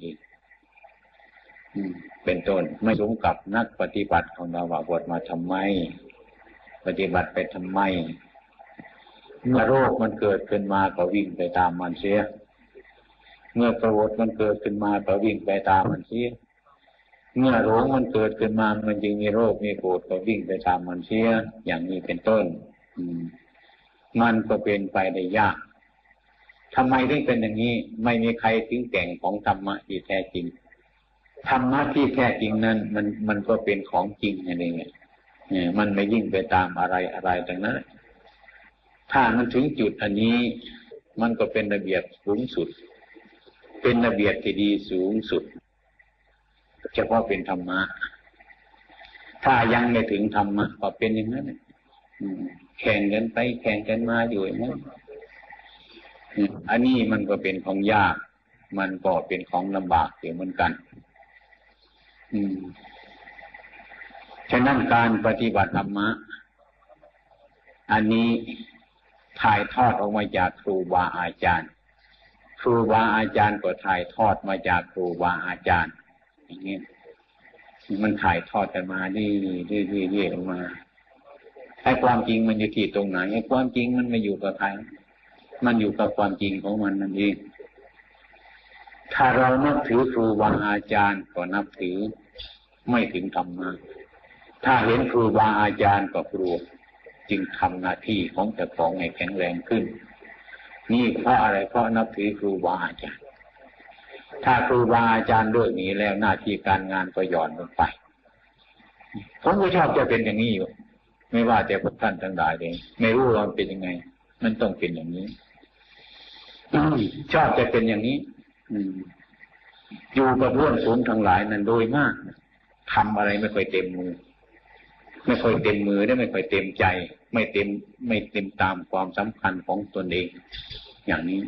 อีกเป็นต้นไม่สมกับนักปฏิบัติของเราว่าบวชมาทำไมปฏิบัติไปทำไมเมื่อโรคมันเกิดขึ้นมาก็วิ่งไปตามมันเสียเมื่อโกรธมันเกิดขึ้นมาก็วิ่งไปตามมันเสียเมื่อหลงมันเกิดขึ้นมามันจึงมีโรคมีโกรธก็วิ่งไปตามมันเสียอย่างนี้เป็นต้นมันก็เป็นไปได้ยากทำไมถึงเป็นอย่างนี้ไม่มีใครถึงแก่งของธรรมะที่แท้จริงธรรมะที่แท้จริงนั้นมันก็เป็นของจริงนั่นเองมันไม่ยิ่งไปตามอะไรดังนั้นถ้ามันถึงจุดอันนี้มันก็เป็นระเบียบสูงสุดเป็นระเบียบที่ดีสูงสุดเฉพาะเป็นธรรมะถ้ายังไม่ถึงธรรมะก็เป็นอย่างนั้นแข่งกันไปแข่งกันมาอยู่อย่างนั้นอันนี้มันก็เป็นของยากมันก็เป็นของลำบากเหมือนกันฉะนั้นการปฏิบัติธรรมะอันนี้ถ่ายทอดออกมาจากครูบาอาจารย์ครูบาอาจารย์ก็ถ่ายทอดมาจากครูบาอาจารย์อย่างนี้มันถ่ายทอดกันมาเรื่อยๆออกมาไอ้ความจริงมันอยู่ที่ตรงไหนไอ้ความจริงมันไม่อยู่กับใครมันอยู่กับความจริงของมันนั่นเองถ้าเรานับถือครูบาอาจารย์ก็นับถือไม่ถึงธรรมะถ้าเห็นครูบาอาจารย์ก็กลัวจึงทำหน้าที่ของเจ้าของให้แข็งแรงขึ้นนี่เพราะอะไรเพราะนับถือครูบาอาจารย์ถ้าครูบาอาจารย์เลิกนี้แล้วหน้าที่การงานก็หย่อนลงไปผมก็ชอบจะเป็นอย่างนี้อยู่ไม่ว่าแต่พวกท่านทั้งหลายเลยไม่รู้ว่ามันเป็นยังไงมันต้องเป็นอย่างนี้ชอบจะเป็นอย่างนี้อยู่กับเพื่อนฝูงทั้งหลายนั้นโดยมากทำอะไรไม่ค่อยเต็มมือไม่ค่อยเต็มมือได้ไม่ค่อยเต็มใจไม่เต็มตามความสำคัญของตนเองอย่างนี้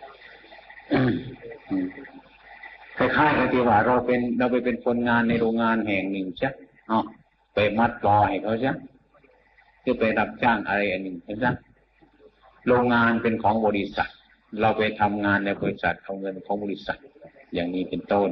คล้ายๆกับที่ว่าเราไปเป็นคนงานในโรงงานแห่งหนึ่งจ้ะไปมัดกอให้เขาจ้ะคือไปรับจ้างอะไรอันหนึ่งจ้ะโรงงานเป็นของบริษัทเราไปทำงานในบริษัทเอาเงินของบริษัทอย่างนี้เป็นต้น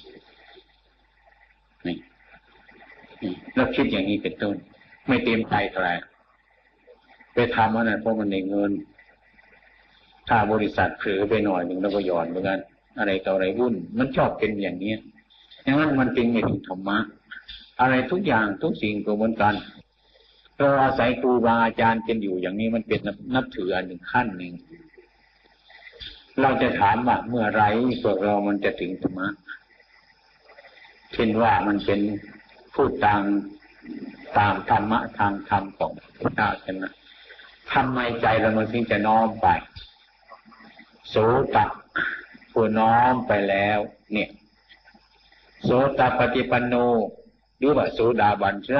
นี่แล้วคิดอย่างนี้เป็นต้นไม่เต็มใจอะไรไปทำอะไรเพราะมันในเงินถ้าบริษัทเผลอไปหน่อยหนึ่งแล้วก็หย่อนเหมือนกันอะไรต่ออะไรวุ่นมันชอบเป็นอย่างนี้อย่างนั้นมันเป็นไม่ถึงธรรมะอะไรทุกอย่างทุกสิ่งก็เหมือนกันเราอาศัยครูบาอาจารย์กันอยู่อย่างนี้มันเป็นนับถืออันหนึ่งขั้นหนึ่งเราจะถามว่าเมื่อไรพวกเรามันจะถึงธรรมะเช่นว่ามันเป็นพูดตามธรรมะทางธรรมของพระเจ้าใช่ไหมทำไมใจเรามันถึงจะน้อมไปโสตผู้น้อมไปแล้วเนี่ยโสตปฏิปันโนหรือว่าโสดาบันใช่ไหม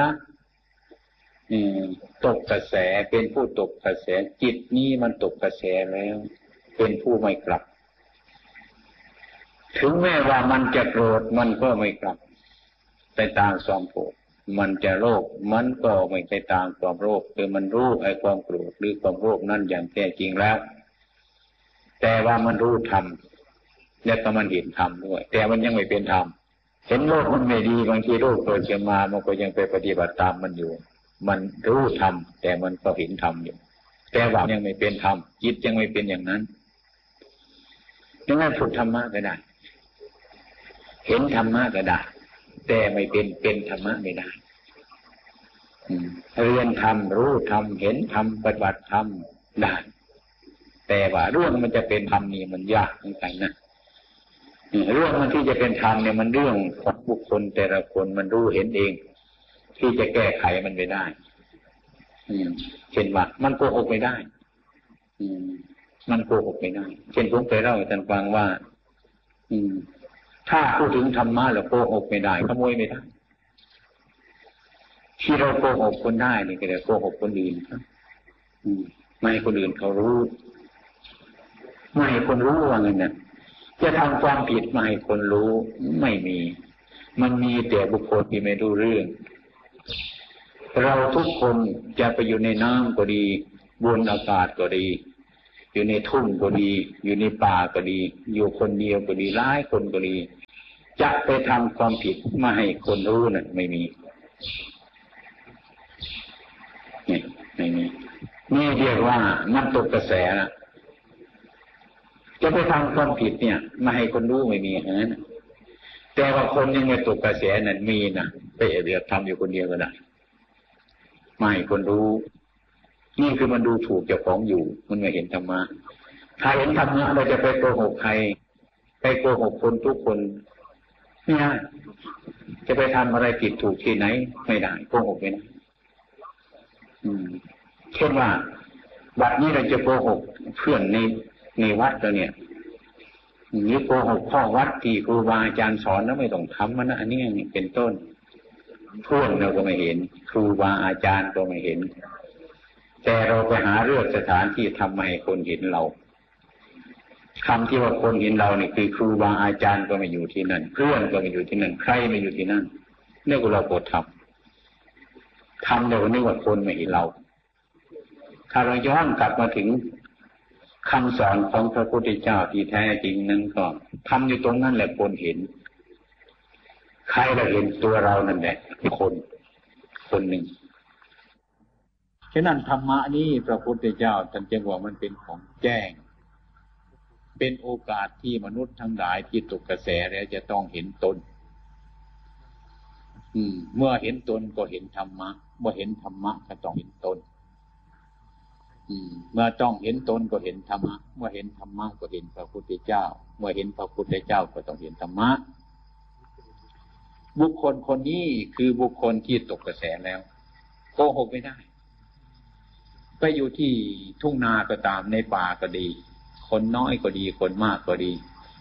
ตกกระแสเป็นผู้ตกกระแสจิตนี้มันตกกระแสแล้วเป็นผู้ไม่กลับถึงแม้ว่ามันจะโกรธมันก็ไม่กลับไปตามความโกรธมันจะโลภมันก็ไม่ไปตามความโลภคือมันรู้ไอ้ความโกรธหรือความโลภนั่นอย่างแท้จริงแล้วแต่ว่ามันรู้ธรรมและก็มันเห็นธรรมด้วยแต่มันยังไม่เป็นธรรมเห็นโลกมันไม่ดีบางทีโลกเกิดขึ้นมามันก็ยังไปปฏิบัติตามมันอยู่มันรู้ธรรมแต่มันก็เห็นธรรมอยู่แต่ว่ายังไม่เป็นธรรมจิตยังไม่เป็นอย่างนั้นดังนั้นฝึกธรรมะก็ได้เห็นธรรมะก็ได้แต่ไม่เป็นธรรมะไม่ได้เรียนธรรมรู้ธรรมเห็นธรรมปฏิบัติธรรมได้แต่ว่าเรื่องมันจะเป็นธรรมนี่มันยากเหมือนกันนะเรื่องมันที่จะเป็นธรรมเนี่ยมันเรื่องของบุคคลแต่ละคนมันรู้เห็นเองที่จะแก้ไขมันไม่ได้เช่นว่ามันโกหกไม่ได้มันโกหกไม่ได้เช่นผมเคยเล่าให้ท่านฟังว่าถ้าพูดถึงธรรมะแล้วโกหกไม่ได้ขโมยไม่ได้ที่เราโกหกคนได้นี่ก็เรียกโกหกคนอื่นครับไม่ให้คนอื่นเขารู้ไม่ให้คนรู้ว่าไงเนี่ยจะทำความผิดไม่ให้คนรู้ไม่มีมันมีแต่บุคคลที่ไม่รู้เรื่องเราทุกคนจะไปอยู่ในน้ำก็ดีบนอากาศก็ดีอยู่ในทุ่งก็ดีอยู่ในป่าก็ดีอยู่คนเดียวก็ดีหลายคนก็ดีจะไปทำความผิดมาให้คนรู้นั่นไม่มีนี่ไม่มีนี่เรียกว่ามันตกกระแสนะจะไปทำความผิดเนี่ยมาให้คนรู้ไม่มีนะแต่ว่าคนยังไม่ตกกระแสนั่นมีนะไปเรียกทำอยู่คนเดียวก็ได้ไม่ให้คนรู้นี่คือมันดูถูกเจ้าของอยู่มันไม่เห็นธรรมะถ้าเห็นธรรมะเราจะไปโกหกใครไปโกหกคนทุกคนเนี่ยจะไปทำอะไรผิดถูกที่ไหนไม่ได้โกหกไม่ได้เช่นว่าบัดนี้เราจะโกหกเพื่อนในวัดเราเนี่ยหรือโกหกพ่อวัดที่ครูบาอาจารย์สอนแล้วไม่ต้องทำมันนะอันนี้เป็นต้นเพื่อนเราก็ไม่เห็นครูบาอาจารย์ก็ไม่เห็นแต่เราไปหาเรื่องสถานที่ทำให้คนเห็นเราคำที่ว่าคนเห็นเราเนี่ยคือครูบาอาจารย์ก็ไม่อยู่ที่นั่นเพื่อนก็ไม่อยู่ที่นั่นใครไม่อยู่ที่นั่นนี่ก็เราโกรธทำเดี๋ยวนี้ว่าคนไม่เห็นเราถ้าเราย้อนกลับมาถึงคำสอนของพระพุทธเจ้าที่แท้จริงนั้นก็ทำอยู่ตรงนั้นแหละคนเห็นใครเราเห็นตัวเรานั่นแหละคนหนึ่งฉะนั้นธรรมะนี้พระพุทธเจ้าท่านจึงว่ามันเป็นของแจ้งเป็นโอกาสที่มนุษย์ทั้งหลายที่ตกกระแสแล้วจะต้องเห็นตนเมื่อเห็นตนก็เห็นธรรมะเมื่อเห็นธรรมะก็ต้องเห็นตนเมื่อต้องเห็นตนก็เห็นธรรมะเมื่อเห็นธรรมะก็เห็นพระพุทธเจ้าเมื่อเห็นพระพุทธเจ้าก็ต้องเห็นธรรมะบุคคลคนนี้คือบุคคลที่ตกกระแสแล้วโกหกไม่ได้ไปอยู่ที่ทุ่งนาก็ตามในป่าก็ดีคนน้อยก็ดีคนมากก็ดี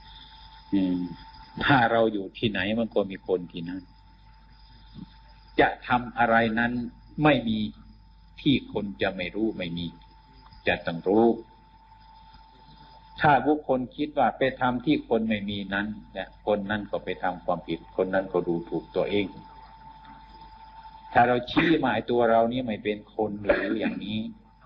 ถ้าเราอยู่ที่ไหนมันก็มีคนที่นั่นจะทำอะไรนั้นไม่มีที่คนจะไม่รู้ไม่มีจะต้องรู้ถ้าบุคคลคิดว่าไปทำที่คนไม่มีนั้นเนี่ยคนนั้นก็ไปทำความผิดคนนั้นก็ดูถูกตัวเองถ้าเราชี้หมายตัวเรานี่ไม่เป็นคนหรืออย่างนี้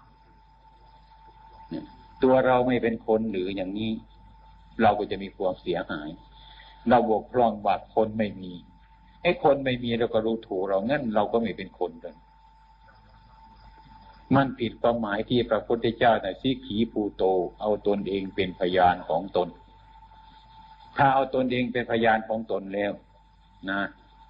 ตัวเราไม่เป็นคนหรืออย่างนี้เราก็จะมีความเสียหายเราบกพร่องว่าคนไม่มีไอ้คนไม่มีเราก็รู้ถูกเรางั้นเราก็ไม่เป็นคนกันมันผิดความหมายที่พระพุทธเจ้าน่ะสิขีภูโตเอาตนเองเป็นพยานของตนถ้าเอาตนเองเป็นพยานของตนแล้วนะ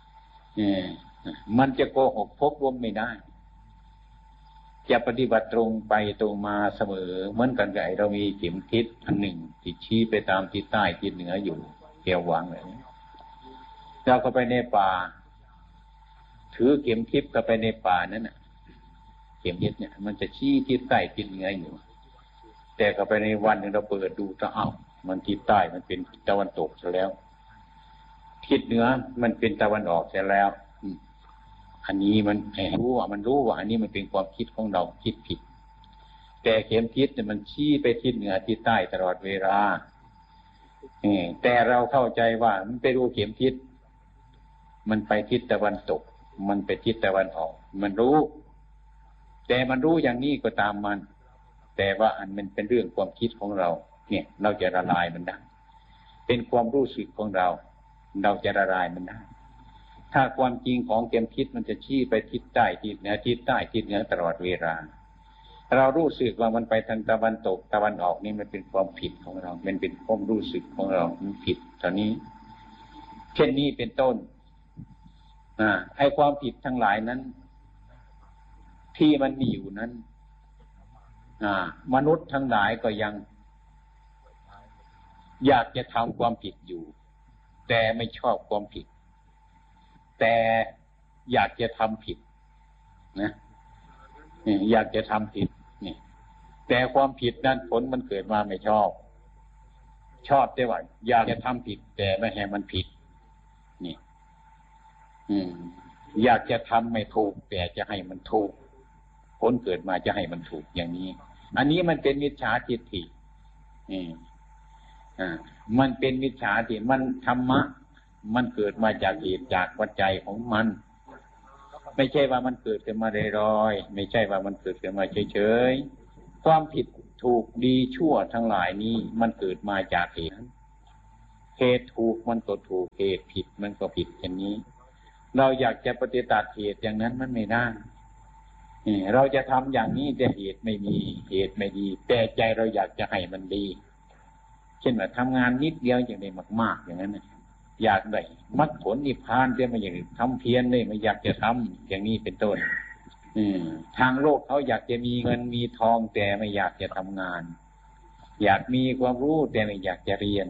มันจะโกหกพกลมไม่ได้จะปฏิบัติตรงไปตรงมาเสมอเหมือนกันกับเรามีเข็มทิศอันหนึ่งที่ชี้ไปตามทิศใต้ทิศเหนืออยู่แกววางเลยเราเข้าไปในป่าถือเข็มทิศเข้าไปในป่านั้นน่ะเข็มทิศเนี่ยมันจะชี้ทิศใต้ทิศเหนืออยู่แต่เข้าไปในวันหนึ่งเราเปิดดูจะเอามันทิศใต้มันเป็นตะวันตกซะแล้วทิศเหนือมันเป็นตะวันออกซะแล้วอันนี้มันรู้ว่าอันนี้มันเป็นความคิดของเราคิดผิดแต่เข็มทิศเนี่ยมันชี้ไปทิศเหนือทิศใต้ตลอดเวลาแต่เราเข้าใจว่ามันไปดูเข็มทิศมันไปทิศตะวันตกมันไปทิศตะวันออกมันรู้แต่มันรู้อย่างนี้ก็ตามมันแต่ว่าอันมันเป็นเรื่องความคิดของเราเนี่ยเราจะละลายมันได้เป็นความรู้สึกของเราจะละลายมันได้ถ้าความจริงของเข็มทิศมันจะชี้ไปทิศใต้ทิศเหนือทิศใต้ทิศเหนือตลอดเวลาเรารู้สึกว่ามันไปทางตะวันตกตะวันออกนี่มันเป็นความผิดของเรามันเป็นความรู้สึกของเรามันผิดตอนนี้เช่นนี้เป็นต้นไอ้ความผิดทั้งหลายนั้นที่มันมีอยู่นั้นมนุษย์ทั้งหลายก็ยังอยากจะทำความผิดอยู่แต่ไม่ชอบความผิดแต่อยากจะทำผิดนะอยากจะทำผิดนี่แต่ความผิดนั้นผลมันเกิดมาไม่ชอบแต่ว่าอยากจะทำผิดแต่ไม่ให้มันผิดนี่อยากจะทำไม่ถูกแต่จะให้มันถูกผลเกิดมาจะให้มันถูกอย่างนี้อันนี้มันเป็นมิจฉาทิฏฐิมันเป็นมิจฉาทิฏฐิมันธรรมะมันเกิดมาจากเหตุจากปัจจัยของมันไม่ใช่ว่ามันเกิดขึ้นมาลอยๆไม่ใช่ว่ามันเกิดขึ้นมาเฉยๆความผิดถูกดีชั่วทั้งหลายนี้มันเกิดมาจากเหเหตุถูกมันก็ถูกเหตุผิดมันก็ผิดอย่างนี้เราอยากจะปฏิบัติเหตุอย่างนั้นมันไม่ได้เราจะทำอย่างนี้แต่เหตุไม่มีเหตุไม่ดีแต่ใจเราอยากจะให้มันดีเช่นว่าทำงานนิดเดียวอย่างนี้มากๆอย่างนั้นอยากได้มรรคผลนิพพานแต่ไม่อยากทำเพียรเลยไม่อยากจะทำอย่างนี้เป็นต้นทางโลกเขาอยากจะมีเงินมีทองแต่ไม่อยากจะทำงานอยากมีความรู้แต่ไม่อยากจะเรียน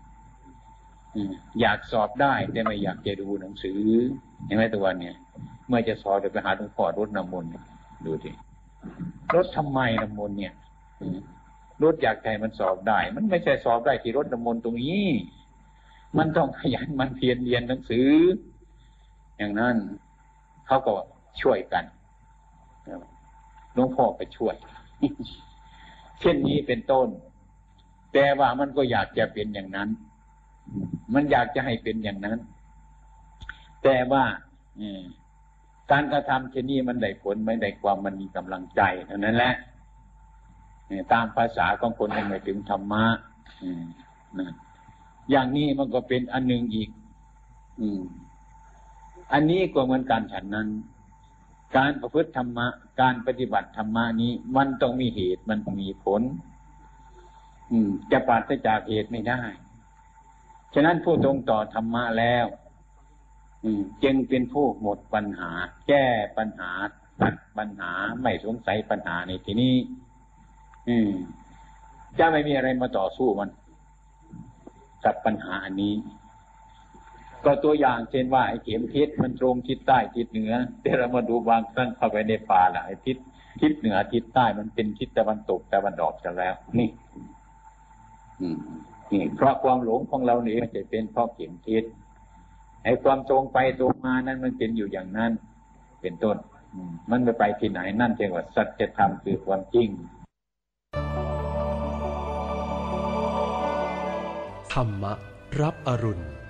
อยากสอบได้แต่ไม่อยากจะดูหนังสือเห็นไหมตัวเนี่ยเมื่อจะสอบจะไปหาหลวงพ่อรดน้ำมนต์ดูสิรดทำไมน้ำมนต์เนี่ยรดอยากให้มันสอบได้มันไม่ใช่สอบได้ที่รดน้ำมนต์ตรงนี้มันต้องขยันมันเพียรเรียนหนังสืออย่างนั้นเขาก็ช่วยกันหลวงพ่อไปช่วยเช่นนี้เป็นต้นแต่ว่ามันก็อยากจะเป็นอย่างนั้นมันอยากจะให้เป็นอย่างนั้นแต่ว่าการกระทำเช่นนี้มันได้ผลไม่ได้ความมันมีกำลังใจเท่านั้นแหละตามภาษาของคนยังไม่ถึงธรรมะอย่างนี้มันก็เป็นอันหนึ่งอีกอันนี้ก็เหมือนกันฉันนั้นการประพฤติธรรมะการปฏิบัติธรรมะนี้มันต้องมีเหตุมันต้องมีผลจะปราศจากเหตุไม่ได้ฉะนั้นผู้ตรงต่อธรรมะแล้วจึงเป็นผู้หมดปัญหาแก้ปัญหาตัดปัญหาไม่สงสัยปัญหาในที่นี้จะไม่มีอะไรมาต่อสู้มันกับปัญหาอันนี้ก็ตัวอย่างเช่นว่าไอ้เข็มทิศมันตรงทิศใต้ทิศเหนือแต่เรามาดูบางครั้งเข้าไปในป่าละไอ้ทิศเหนือทิศใต้มันเป็นทิศตะวันตกตะวันออกกันแล้วนี่เพราะความหลงของเรานี่มันจะเป็นเพราะเข็มทิศไอ้ความตรงไปตรงมานั้นมันเป็นอยู่อย่างนั้นเป็นต้นมันไม่ไปที่ไหนนั่นเองว่าสัจธรรมคือความจริงธรรมะรับอรุณ